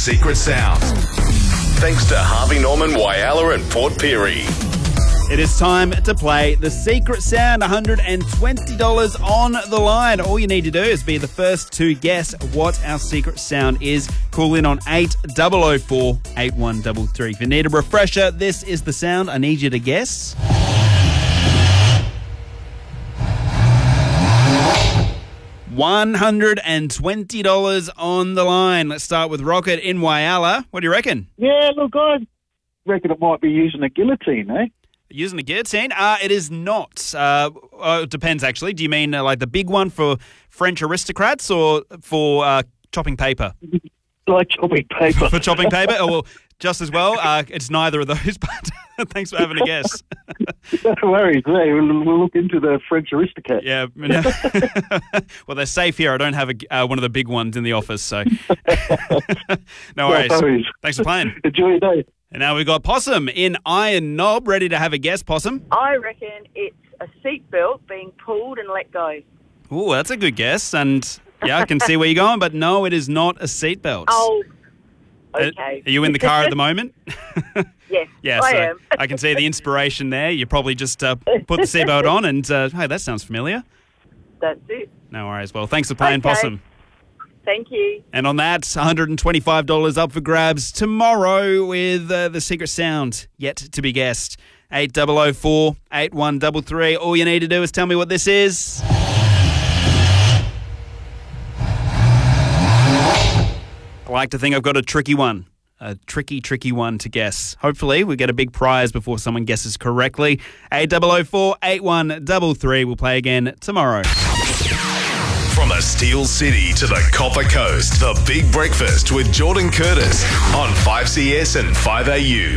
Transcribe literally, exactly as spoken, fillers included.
secret sound. Thanks to Harvey Norman, Whyalla and Port Pirie. It is time to play The Secret Sound, one hundred twenty dollars on the line. All you need to do is be the first to guess what our secret sound is. Call in on eight oh oh four, eight one three three. If you need a refresher, this is the sound. I need you to guess. one hundred twenty dollars on the line. Let's start with Rocket in Whyalla. What do you reckon? Yeah, look, I reckon it might be using a guillotine, eh? Using a guillotine? Uh, it is not. Uh, uh, it depends, actually. Do you mean uh, like the big one for French aristocrats or for uh, chopping paper? Like chopping paper. For chopping paper? Oh, well, just as well. Uh, it's neither of those, but thanks for having a guess. No worries. Hey, we'll, we'll look into the French aristocrat. Yeah. Well, they're safe here. I don't have a, uh, one of the big ones in the office, so no worries. No worries. Thanks for playing. Enjoy your day. And now we've got Possum in Iron Knob, ready to have a guess, Possum. I reckon it's a seatbelt being pulled and let go. Oh, that's a good guess. And yeah, I can see where you're going, but no, it is not a seatbelt. Oh, okay. Are you in the car at the moment? Yes, yeah, I so am. I can see the inspiration there. You probably just uh, put the seatbelt on and, uh, hey, that sounds familiar. That's it. No worries. Well, thanks for playing, Okay. Possum. Thank you. And on that, one hundred twenty-five dollars up for grabs tomorrow with uh, the secret sound yet to be guessed. eight oh oh four, eight one three three. All you need to do is tell me what this is. I like to think I've got a tricky one. A tricky, tricky one to guess. Hopefully, we get a big prize before someone guesses correctly. eight oh oh four, eight one three three. We'll play again tomorrow. From the Steel City to the Copper Coast, the Big Breakfast with Jordan Curtis on five C S and five A U.